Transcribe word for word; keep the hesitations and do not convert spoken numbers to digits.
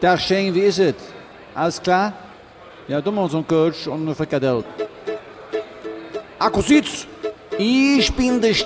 Tag Shane, wie ist es? Alles klar? Ja, du machst einen Coach und eine Frikadelle. Akkusitz, ich bin der